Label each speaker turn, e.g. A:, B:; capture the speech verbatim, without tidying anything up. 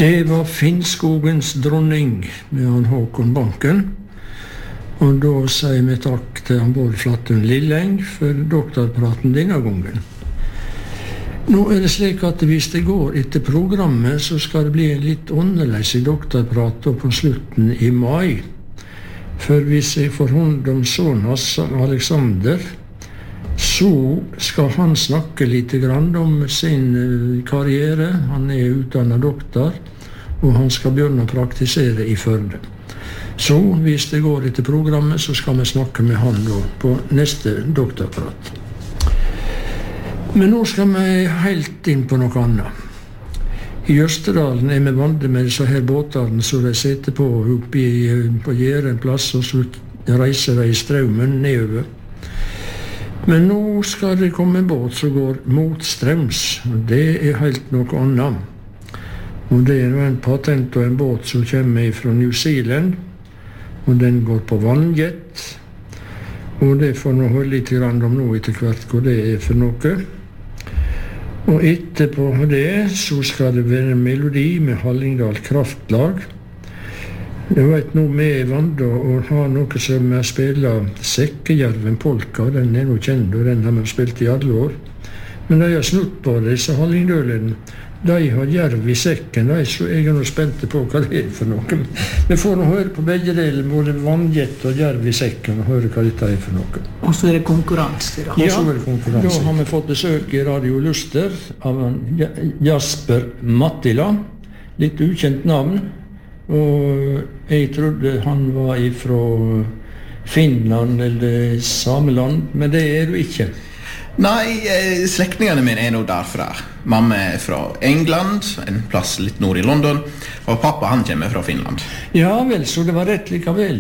A: Det var Finnskogens dronning med han Håkon Banken. Og da sier vi takk til han Bård Flattun Lilleng for doktorpraten denne gangen. Nå er det slik at hvis det går etter programmet, så skal det bli en litt annerledes doktorprat på slutten i mai. For hvis jeg får hånd om sønnen hans, Alexander, så skal han snakke litt grann om sin karriere. Han er utdannet doktor, og han skal begynne å praktisere i Førde. Så hvis det går etter programmet, så skal vi snakke med han da på neste doktorprat. Men nå skal vi helt inn på noe annet. I Jøsterdalen er vi vant med disse her båtene som de sitter på oppe på Gjæren plass, og så reiser de i strømmen nedover. Men nå skal det komme en båt som går motstrøms, og det er helt noe annet. Og det er en patent og en båt som kommer fra New Zealand, og den går på vannjet. Og det får nå høre litt grann om nå etter hvert hva det er for noe. Og etterpå det så skal det være en melodi med Hallingdal Kraftlag. Jeg vet nå vi er vant å ha noe som er spillet Sekkejerven Polka. Den er nå kjent, og den har vi spilt i alle år. Men de har snutt på det, disse Hallingdølene. De har jerv i sekken, de, så jeg er nå spent på hva det er for noe. Vi får nå høre på begge deler, både vannjet og jerv i sekken, og høre hva dette er for noe.
B: Og så er det konkurranse da.
A: Ja, er det konkurranse. Da har vi fått besøk i Radio Luster av Jasper Mattila, litt ukjent navn. Og jeg trodde han var fra Finland eller Sameland, men det er du ikke.
C: Nei, slektningene mine er nå derfra. Mamma er fra England, en plass litt nord i London, og pappa han kommer fra Finland.
A: Ja vel, så det var rett likevel.